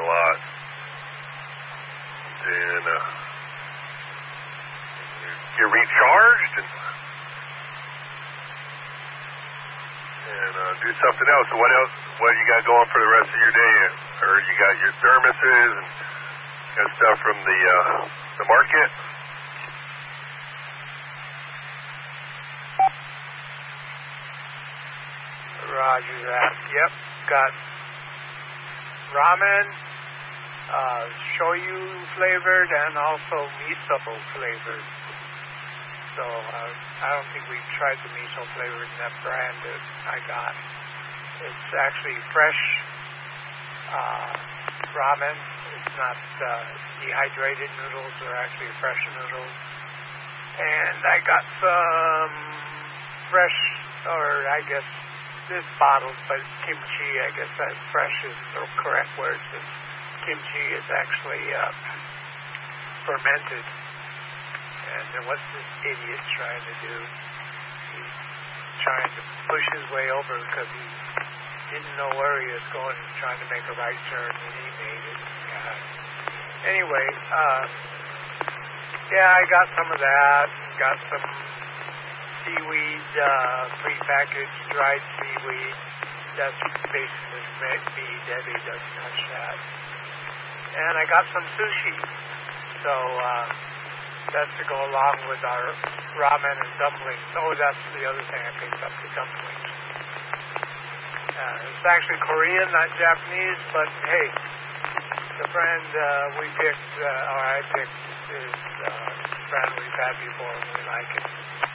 lot. And you're recharged and do something else. So what else? What you got going for the rest of your day? Or you got your thermoses and stuff from the market? Roger that. Yep, got ramen, shoyu flavored, and also miso flavored. So I don't think we've tried the miso flavored in that brand that I got. It's actually fresh ramen. It's not dehydrated noodles. They're actually fresh noodles. And I got some fresh, or I guess this bottle, but kimchi. I guess that fresh is the correct word, since kimchi is actually fermented. And what's this idiot trying to do? He's trying to push his way over because he didn't know where he was going and trying to make a right turn, and he made it. Anyway, yeah, I got some of that. Got some seaweed, prepackaged dried seaweed. That's basically me. Debbie doesn't touch that. And I got some sushi. So that's to go along with our ramen and dumplings. Oh, that's the other thing I picked up, the dumplings. It's actually Korean, not Japanese, but hey, the brand we picked, or I picked, is a brand we've had before and we like it.